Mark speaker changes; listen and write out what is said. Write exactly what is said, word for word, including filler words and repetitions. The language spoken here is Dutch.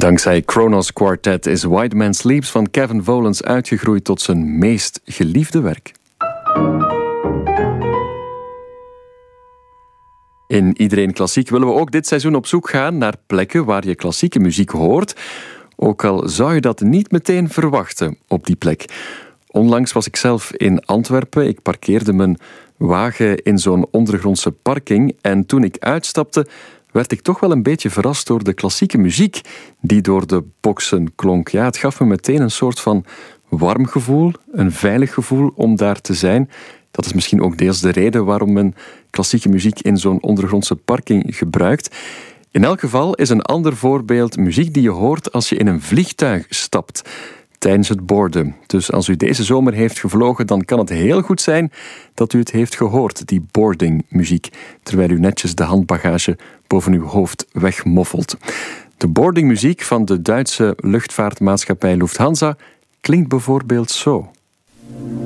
Speaker 1: Dankzij Kronos Quartet is White Man Sleeps van Kevin Volens uitgegroeid tot zijn meest geliefde werk. In Iedereen Klassiek willen we ook dit seizoen op zoek gaan naar plekken waar je klassieke muziek hoort, ook al zou je dat niet meteen verwachten op die plek. Onlangs was ik zelf in Antwerpen. Ik parkeerde mijn wagen in zo'n ondergrondse parking en toen ik uitstapte, werd ik toch wel een beetje verrast door de klassieke muziek die door de boksen klonk. Ja, het gaf me meteen een soort van warm gevoel, een veilig gevoel om daar te zijn. Dat is misschien ook deels de reden waarom men klassieke muziek in zo'n ondergrondse parking gebruikt. In elk geval is een ander voorbeeld muziek die je hoort als je in een vliegtuig stapt tijdens het boarden. Dus als u deze zomer heeft gevlogen, dan kan het heel goed zijn dat u het heeft gehoord, die boardingmuziek, terwijl u netjes de handbagage boven uw hoofd wegmoffelt. De boardingmuziek van de Duitse luchtvaartmaatschappij Lufthansa klinkt bijvoorbeeld zo.